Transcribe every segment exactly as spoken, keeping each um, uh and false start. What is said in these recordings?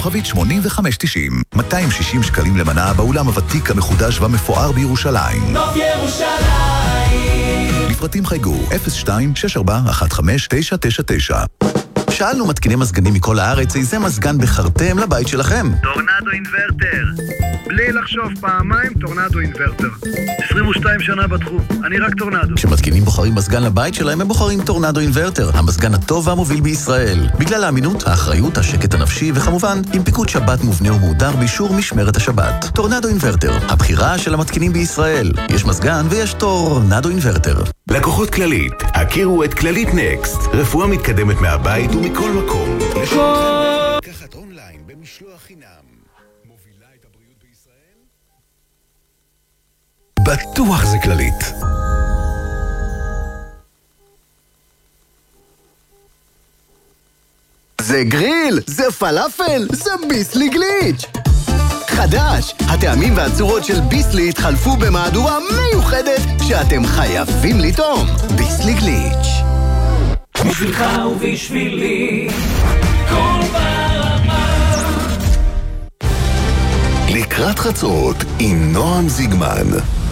כוכבית שמונים וחמש תשעים. מאתיים ושישים שקלים למנה באולם הוותיק המחודש והמפואר בירושלים. נוף ירושלים. לפרטים חייגו אפס שתיים שש ארבע אחת חמש תשע תשע תשע. שאלנו מתקיני מזגנים מכל הארץ איזה מזגן בחרתם לבית שלכם. טורנדו אינברטר. בלי לחשוב פעמיים, טורנדו אינברטר. עשרים ושתיים שנה בתחום, אני רק טורנדו. כשמתקינים בוחרים מזגן לבית שלהם, הם בוחרים טורנדו אינברטר, המזגן הטוב והמוביל בישראל. בגלל האמינות, האחריות, השקט הנפשי, וכמובן, עם פיקוד שבת מובנה ומהודר באישור משמרת השבת. טורנדו אינברטר, הבחירה של המתקינים בישראל. יש מזגן ויש טורנדו אינברטר. לקוחות כללית, הכירו את כללית נקסט, רפואה מתקדמת מהבית ומכל מקום. לקחת אונליין במשלוח חינם. מובילה את הבריאות בישראל? בטוח זה כללית. זה גריל, זה פלאפל, זה ביסלי גליץ'. חדש, הטעמים והצורות של ביסלי התחלפו במהדורה מיוחדת שאתם חייבים לטעום. ביסלי גליץ'. בשבילך ובשבילי כל ברמה. לקראת חצות עם נועם זיגמן.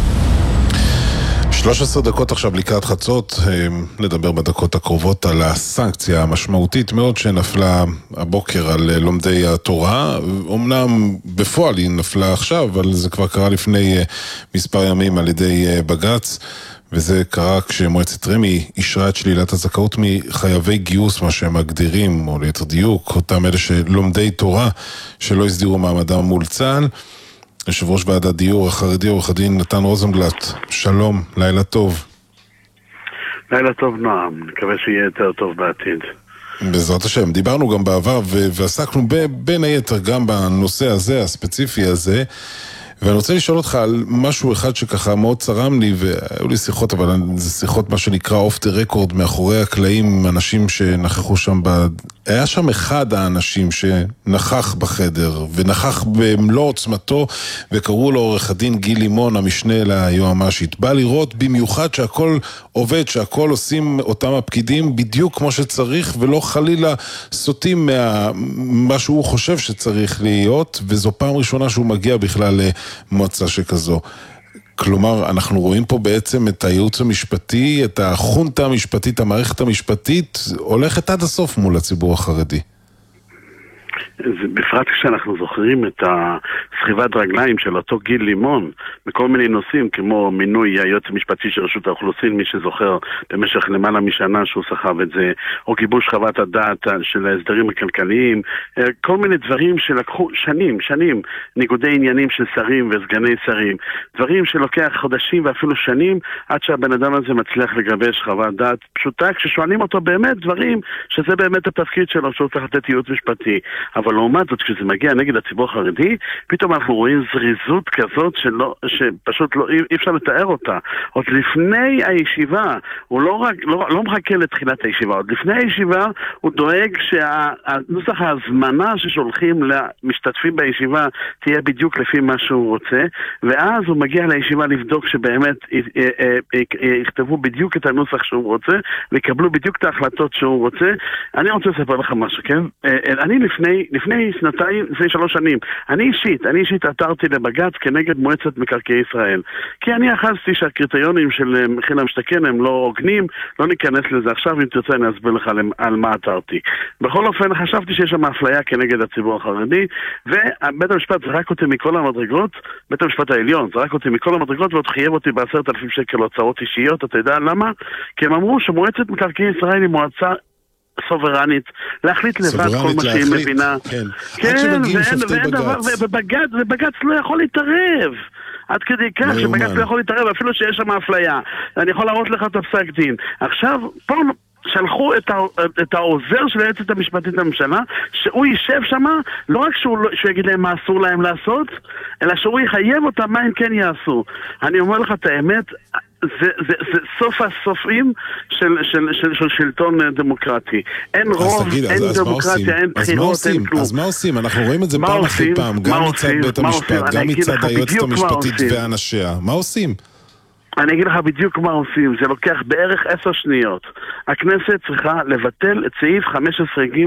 שלוש עשרה דקות עכשיו לקראת חצות, נדבר בדקות הקרובות על הסנקציה המשמעותית מאוד שנפלה הבוקר על לומדי התורה. אמנם בפועל היא נפלה עכשיו, אבל זה כבר קרה לפני מספר ימים על ידי בג"ץ, וזה קרה כשמועצת רמ"י אישרה את שלילת הזכאות מחייבי גיוס, מה שהם מגדירים, או ליתר דיוק, אותם אלה שלומדי תורה שלא הסדירו מעמדם מול צה"ל. יושב ראש ועדת דיור החרדי, עורך הדין נתן רוזנבלט, שלום, לילה טוב. לילה טוב נועם, מקווה שיהיה יותר טוב בעתיד. בעזרת השם, דיברנו גם בעבר ועסקנו בין היתר גם בנושא הזה, הספציפי הזה, ואני רוצה לשאול אותך על משהו אחד שככה מאוד צרם לי, והיו לי שיחות, אבל זה שיחות מה שנקרא אוף דה רקורד, מאחורי הקלעים, אנשים שנכחו שם, ב... היה שם אחד האנשים שנכח בחדר, ונכח במלוא עוצמתו, וקראו לו עורך הדין גיל לימון, המשנה ליועמ"שית. בא לראות במיוחד שהכל עובד, שהכל עושים אותם הפקידים בדיוק כמו שצריך, ולא חלילה סוטים מה שהוא חושב שצריך להיות, וזו פעם ראשונה שהוא מגיע בכלל למועצה שכזו. כלומר, אנחנו רואים פה בעצם את הייעוץ המשפטי, את החונטה המשפטית, המערכת המשפטית, הולכת עד הסוף מול הציבור החרדי. זה בפרט כשאנחנו זוכרים את הסחיבת רגליים של אותו גיל לימון בכל מיני נושאים, כמו מינוי היועץ המשפטי של רשות האוכלוסין, מי שזוכר במשך למעלה משנה שהוא סחב את זה, או גיבוש חוות הדעת של ההסדרים הכלכליים, כל מיני דברים שלקחו שנים, שנים, ניגודי עניינים של שרים וסגני שרים, דברים שלוקח חודשים ואפילו שנים עד שהבן אדם הזה מצליח לגבש חוות דעת פשוטה, כששואלים אותו באמת דברים שזה באמת התפקיד שלו, שהוא צריך לתת ייעוץ משפטי. אבל לעומת זאת, כשזה מגיע נגד הציבור החרדי, פתאום אנחנו רואים זריזות כזאת שלא, שפשוט לא, אי אפשר לתאר אותה. עוד לפני הישיבה, הוא לא רק, לא, לא מחכה לתחילת הישיבה, עוד לפני הישיבה הוא דואג שהנוסח ההזמנה ששולחים למשתתפים בישיבה תהיה בדיוק לפי מה שהוא רוצה, ואז הוא מגיע לישיבה לבדוק שבאמת יכתבו בדיוק את הנוסח שהוא רוצה, ויקבלו בדיוק את ההחלטות שהוא רוצה. אני רוצה לספר לך משהו, כן? אני לפני, לפני שנתיים, לפני שלוש שנים, אני אישית, אני אישית עתרתי לבג"ץ כנגד מועצת מקרקעי ישראל. כי אני אחזתי שהקריטריונים של מחיר למשתכן הם לא הוגנים, לא ניכנס לזה עכשיו, אם תרצה אני אסביר לך על מה עתרתי. בכל אופן, חשבתי שיש שם אפליה כנגד הציבור החרדי, ובית המשפט זרק אותי מכל המדרגות, בית המשפט העליון זרק אותי מכל המדרגות, ועוד חייב אותי בעשרת אלפים שקל הוצאות אישיות. אתה יודע למה? כי הם אמרו שמועצת מקרקעי ישראל היא מועצה סוברנית, להחליט לבד כל מה שהיא מבינה. כן, ובג"ץ לא יכול להתערב. עד כדי כך שבג"ץ לא יכול להתערב, אפילו שיש שם אפליה. אני יכול להראות לך את הפסק דין. עכשיו, פה שלחו את, את העוזר של היועצת המשפטית לממשלה, שהוא יישב שם, לא רק שהוא, שהוא יגיד להם מה אסור להם לעשות, אלא שהוא יחייב אותם מה הם כן יעשו. אני אומר לך את האמת, זה, זה, זה סוף הסופים של, של, של, של שלטון דמוקרטי. אין רוב, תגיד, אין אז, דמוקרטיה, אז אין בחירות, אין כלום. אז מה עושים? אנחנו רואים את זה פעם אחרי פעם, גם מצד בית המשפט, גם מצד היועצת המשפטית ואנשיה. מה עושים? אני אגיד לך בדיוק מה עושים. זה לוקח בערך עשר שניות. הכנסת צריכה לבטל את סעיף חמש עשרה ג'